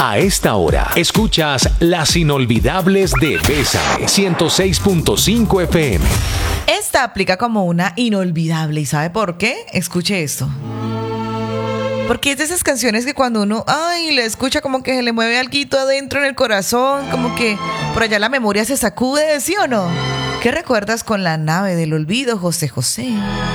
A esta hora, escuchas Las Inolvidables de Bésame, 106.5 FM. Esta aplica como una inolvidable. ¿Y sabe por qué? Escuche esto. Porque es de esas canciones que cuando uno, la escucha como que se le mueve alguito adentro en el corazón, como que por allá la memoria se sacude, ¿sí o no? ¿Qué recuerdas con La nave del olvido, José José?